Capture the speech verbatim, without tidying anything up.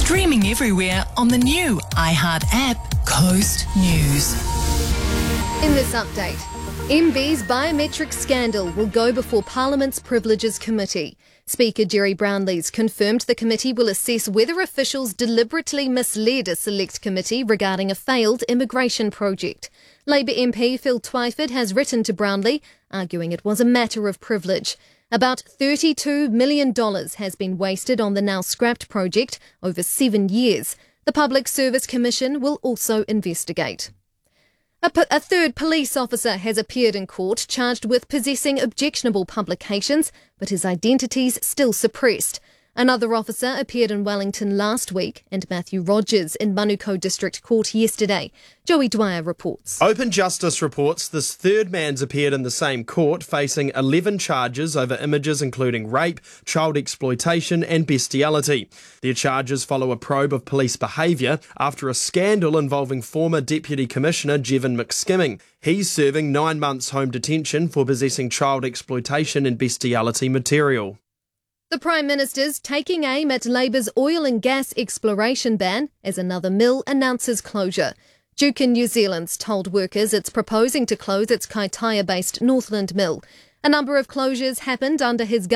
Streaming everywhere on the new iHeart app, Coast News. In this update, M B's biometric scandal will go before Parliament's Privileges Committee. Speaker Jerry Brownlees confirmed the committee will assess whether officials deliberately misled a select committee regarding a failed immigration project. Labour M P Phil Twyford has written to Brownlee, arguing it was a matter of privilege. About thirty-two million dollars has been wasted on the now scrapped project over seven years. The Public Service Commission will also investigate. A, p- a third police officer has appeared in court charged with possessing objectionable publications, but his identity's still suppressed. Another officer appeared in Wellington last week and Matthew Rogers in Manukau District Court yesterday. Joey Dwyer reports. Open Justice reports this third man's appeared in the same court, facing eleven charges over images including rape, child exploitation and bestiality. Their charges follow a probe of police behaviour after a scandal involving former Deputy Commissioner Jevon McSkimming. He's serving nine months home detention for possessing child exploitation and bestiality material. The Prime Minister's taking aim at Labour's oil and gas exploration ban as another mill announces closure. Duke in New Zealand's told workers it's proposing to close its Kaitaia-based Northland mill. A number of closures happened under his